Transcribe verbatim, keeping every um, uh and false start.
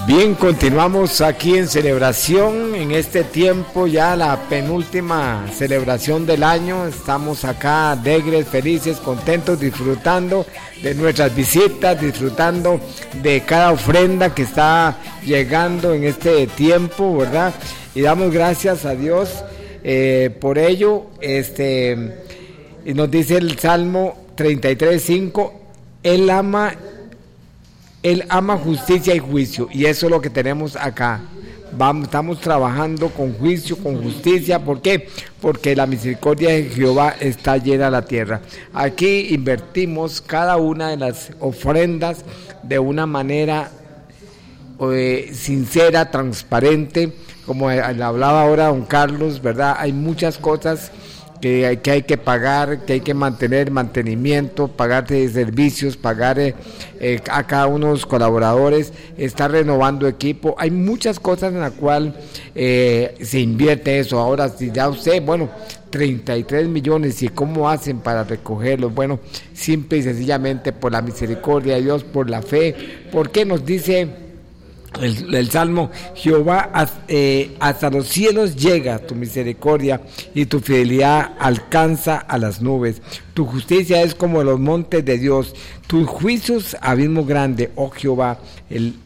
Bien, continuamos aquí en celebración, en este tiempo ya la penúltima celebración del año. Estamos acá alegres, felices, contentos, disfrutando de nuestras visitas, disfrutando de cada ofrenda que está llegando en este tiempo, ¿verdad? Y damos gracias a Dios eh, por ello. Este, y nos dice el Salmo treinta y tres, cinco, Él ama Él ama justicia y juicio, y eso es lo que tenemos acá. Vamos, estamos trabajando con juicio, con justicia. ¿Por qué? Porque la misericordia de Jehová está llena la tierra. Aquí invertimos cada una de las ofrendas de una manera eh, sincera, transparente. Como hablaba ahora don Carlos, ¿verdad? Hay muchas cosas que hay, que hay que pagar, que hay que mantener mantenimiento, pagar de servicios, pagar eh, eh, a cada uno de los colaboradores, estar renovando equipo. Hay muchas cosas en las cuales eh, se invierte eso. Ahora, si ya usted, bueno, treinta y tres millones, ¿y cómo hacen para recogerlos? Bueno, simple y sencillamente por la misericordia de Dios, por la fe. ¿Por qué nos dice El, el Salmo? Jehová, eh, hasta los cielos llega tu misericordia y tu fidelidad alcanza a las nubes. Tu justicia es como los montes de Dios, tus juicios abismo grande, oh Jehová. El